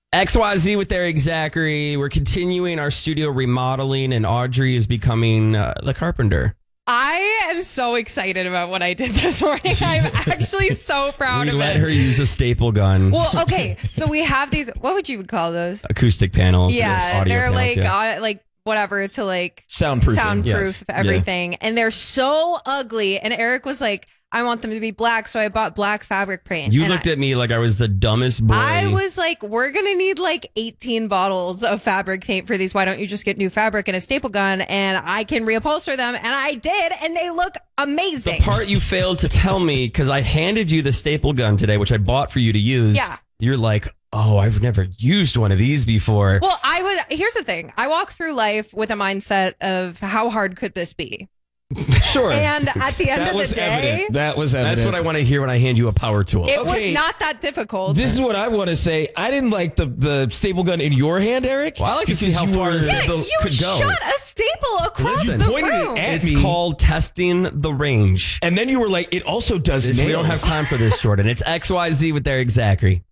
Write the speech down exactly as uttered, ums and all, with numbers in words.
X Y Z with Eric Zachary. We're continuing our studio remodeling, and Audrey is becoming uh, the carpenter. I am so excited about what I did this morning. I'm actually so proud we of it. We let her use a staple gun. Well, okay, so we have these, what would you call those? Acoustic panels. Yeah, audio they're panels, like, yeah. uh, like whatever to like soundproof, soundproof yes. everything. Yeah. And they're so ugly. And Eric was like, I want them to be black, so I bought black fabric paint. You and looked I, at me like I was the dumbest boy. I was like, we're going to need like eighteen bottles of fabric paint for these. Why don't you just get new fabric and a staple gun and I can reupholster them? And I did, and they look amazing. The part you failed to tell me, because I handed you the staple gun today, which I bought for you to use. Yeah. You're like, oh, I've never used one of these before. Well, I was, here's the thing. I walk through life with a mindset of how hard could this be? Sure. And at the end that of was the day, evident. That was evident. That's what I want to hear when I hand you a power tool. it Okay. was not that difficult. This is what I want to say. I didn't like the, the staple gun in your hand, Eric. Well, I like to see how far the yeah, staple you could go. shot a staple across Listen, the pointed it room. at It's me. called testing the range. And then you were like, it also does This- nails. we don't have time for this, Jordan. It's X Y Z with Eric Zachary.